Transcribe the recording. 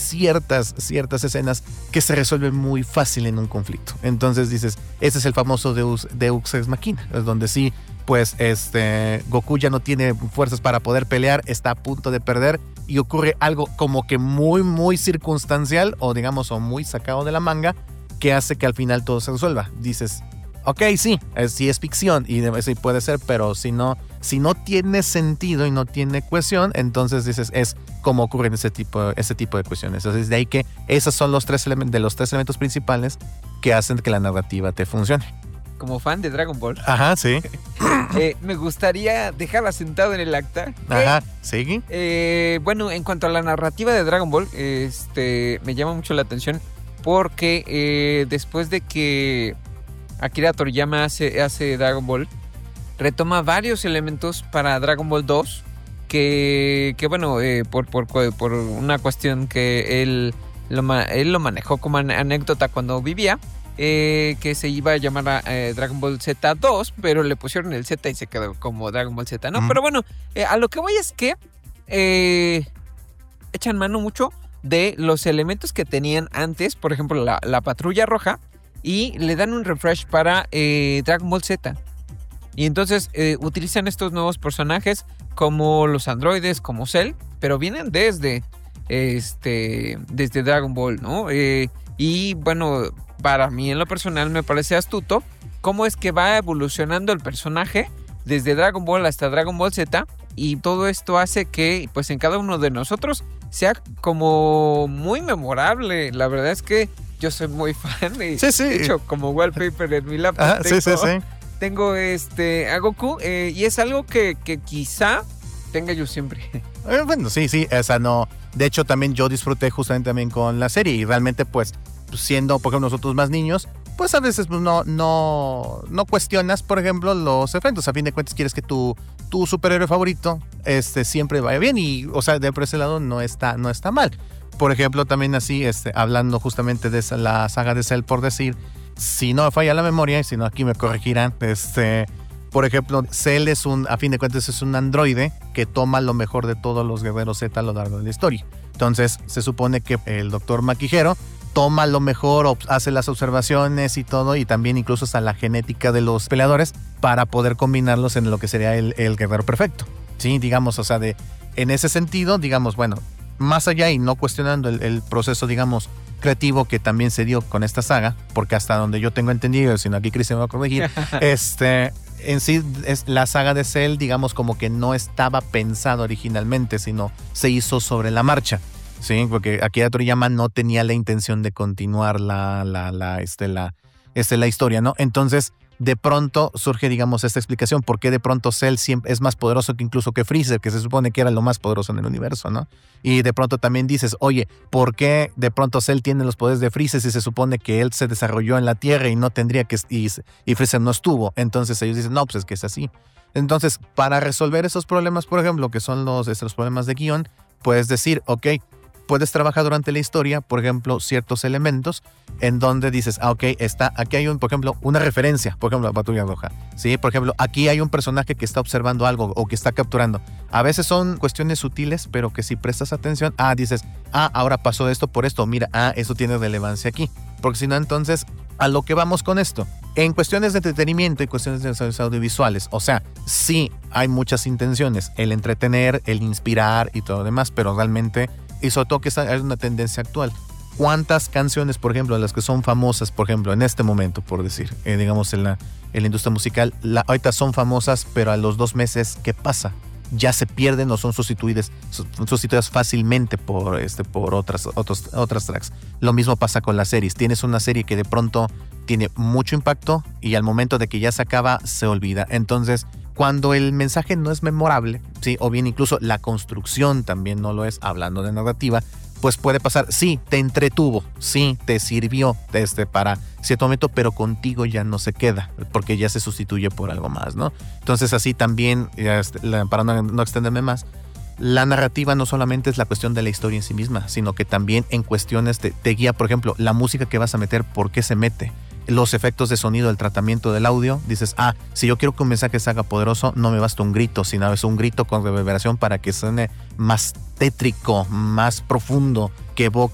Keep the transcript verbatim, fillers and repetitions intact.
ciertas, ciertas escenas que se resuelven muy fácil en un conflicto. Entonces dices, ese es el famoso Deus, Deus Ex Machina, es donde sí, pues este, Goku ya no tiene fuerzas para poder pelear, está a punto de perder y ocurre algo como que muy, muy circunstancial o digamos, o muy sacado de la manga que hace que al final todo se resuelva. Dices, ok, sí, es, sí es ficción y sí puede ser, pero si no, si no tiene sentido y no tiene cohesión, entonces dices, es como ocurren ese tipo, ese tipo de cuestiones. Entonces de ahí que esos son los tres elementos, de los tres elementos principales que hacen que la narrativa te funcione. Como fan de Dragon Ball. Ajá, sí. eh, me gustaría dejarla sentado en el acta. Que, Ajá, sí. Eh, bueno, en cuanto a la narrativa de Dragon Ball, este, me llama mucho la atención porque eh, después de que Akira Toriyama hace, hace Dragon Ball, retoma varios elementos para Dragon Ball dos que, que bueno, eh, por, por, por una cuestión que él lo, él lo manejó como anécdota cuando vivía. Eh, que se iba a llamar a, eh, Dragon Ball Z dos, pero le pusieron el Z y se quedó como Dragon Ball Z, ¿no? Mm. Pero bueno, eh, a lo que voy es que eh, echan mano mucho de los elementos que tenían antes, por ejemplo, la, la Patrulla Roja, y le dan un refresh para eh, Dragon Ball Z. Y entonces eh, utilizan estos nuevos personajes como los androides, como Cell, pero vienen desde, este, desde Dragon Ball, ¿no? Eh, y bueno, para mí en lo personal me parece astuto cómo es que va evolucionando el personaje desde Dragon Ball hasta Dragon Ball Z, y todo esto hace que pues en cada uno de nosotros sea como muy memorable. La verdad es que yo soy muy fan y sí, sí. De hecho como wallpaper en mi laptop ah, tengo, sí, sí, sí. tengo este, a Goku eh, y es algo que, que quizá tenga yo siempre. Eh, bueno, sí, sí, esa no. De hecho también yo disfruté justamente también con la serie y realmente pues siendo, por ejemplo, nosotros más niños, pues a veces pues, no, no, no cuestionas, por ejemplo, los efectos. A fin de cuentas quieres que tu, tu superhéroe favorito este, siempre vaya bien y, o sea, de por ese lado no está, no está mal. Por ejemplo, también así, este, hablando justamente de esa, la saga de Cell, por decir, si no me falla la memoria, y si no aquí me corregirán, este, por ejemplo, Cell es un, a fin de cuentas es un androide que toma lo mejor de todos los guerreros Z a lo largo de la historia. Entonces, se supone que el doctor Maquijero toma lo mejor, hace las observaciones y todo, y también incluso hasta la genética de los peleadores para poder combinarlos en lo que sería el, el guerrero perfecto. Sí, digamos, o sea, de, en ese sentido, digamos, bueno, más allá y no cuestionando el, el proceso, digamos, creativo que también se dio con esta saga, porque hasta donde yo tengo entendido, sino aquí Cristian me va a corregir, este, en sí es la saga de Cell, digamos, como que no estaba pensado originalmente, sino se hizo sobre la marcha. Sí, porque Akira Toriyama no tenía la intención de continuar la, la, la, este, la, este, la historia, ¿no? Entonces, de pronto surge, digamos, esta explicación por qué de pronto Cell siempre es más poderoso que incluso que Freezer, que se supone que era lo más poderoso en el universo, ¿no? Y de pronto también dices, oye, ¿por qué de pronto Cell tiene los poderes de Freezer si se supone que él se desarrolló en la Tierra y no tendría que, y, y Freezer no estuvo? Entonces ellos dicen, no, pues es que es así. Entonces, para resolver esos problemas, por ejemplo, que son los, estos problemas de guión, puedes decir, ok, puedes trabajar durante la historia, por ejemplo, ciertos elementos en donde dices, ah, ok, está, aquí hay un, por ejemplo, una referencia, por ejemplo, la Patrulla Roja, ¿sí? Por ejemplo, aquí hay un personaje que está observando algo o que está capturando. A veces son cuestiones sutiles, pero que si prestas atención, ah, dices, ah, ahora pasó esto por esto, mira, ah, eso tiene relevancia aquí. Porque si no, entonces, a lo que vamos con esto, en cuestiones de entretenimiento y cuestiones de audiovisuales, o sea, sí hay muchas intenciones, el entretener, el inspirar y todo lo demás, pero realmente, y sobre todo que esa es una tendencia actual. ¿Cuántas canciones, por ejemplo, las que son famosas, por ejemplo, en este momento, por decir, eh, digamos, en la, en la industria musical, la, ahorita son famosas, pero a los dos meses, ¿qué pasa? Ya se pierden o son sustituidas, son sustituidas fácilmente por, este, por otras, otros, otras tracks. Lo mismo pasa con las series. Tienes una serie que de pronto tiene mucho impacto y al momento de que ya se acaba, se olvida. Entonces, cuando el mensaje no es memorable, ¿sí? O bien incluso la construcción también no lo es, hablando de narrativa, pues puede pasar, sí, te entretuvo, sí, te sirvió este, para cierto momento, pero contigo ya no se queda, porque ya se sustituye por algo más, ¿no? Entonces así también, para no, no extenderme más, la narrativa no solamente es la cuestión de la historia en sí misma, sino que también en cuestiones te, te guía, por ejemplo, la música que vas a meter, ¿por qué se mete? Los efectos de sonido, el tratamiento del audio, dices, ah, si yo quiero que un mensaje se haga poderoso, no me basta un grito, sino es un grito con reverberación para que suene más tétrico, más profundo, que evoque